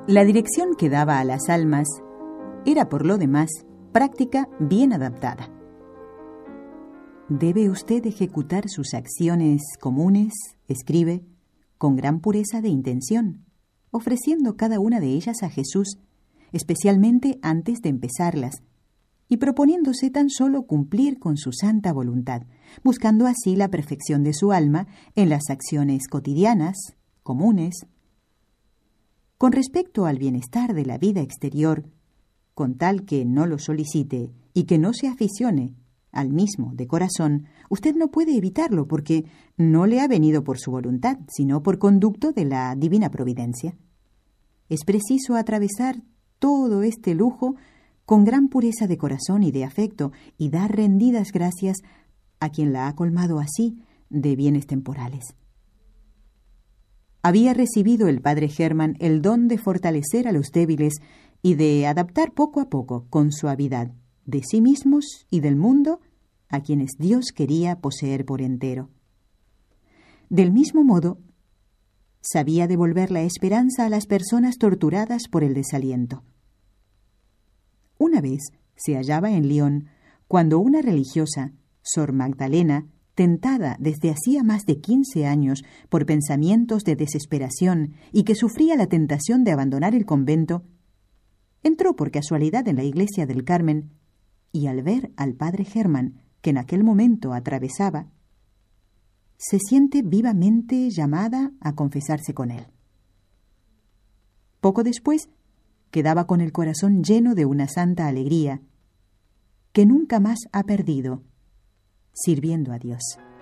La dirección que daba a las almas era, por lo demás, práctica bien adaptada. Debe usted ejecutar sus acciones comunes, escribe, con gran pureza de intención, ofreciendo cada una de ellas a Jesús, especialmente antes de empezarlas, y proponiéndose tan solo cumplir con su santa voluntad, buscando así la perfección de su alma en las acciones cotidianas, comunes. Con respecto al bienestar de la vida exterior, con tal que no lo solicite y que no se aficione al mismo de corazón, usted no puede evitarlo porque no le ha venido por su voluntad, sino por conducto de la divina providencia. Es preciso atravesar todo este lujo con gran pureza de corazón y de afecto y dar rendidas gracias a quien la ha colmado así de bienes temporales. Había recibido el padre Hermann el don de fortalecer a los débiles y de adaptar poco a poco, con suavidad, de sí mismos y del mundo a quienes Dios quería poseer por entero. Del mismo modo, sabía devolver la esperanza a las personas torturadas por el desaliento. Una vez se hallaba en Lyon cuando una religiosa, Sor Magdalena, tentada desde hacía más de 15 años por pensamientos de desesperación y que sufría la tentación de abandonar el convento, entró por casualidad en la iglesia del Carmen y al ver al padre Hermann, que en aquel momento atravesaba, se siente vivamente llamada a confesarse con él. Poco después, quedaba con el corazón lleno de una santa alegría que nunca más ha perdido, sirviendo a Dios.